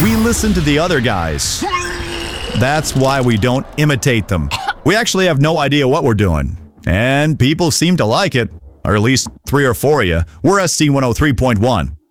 We listen to the other guys. That's why we don't imitate them. We actually have no idea what we're doing. And people seem to like it. Or at least 3 or 4 of you. We're SC 103.1.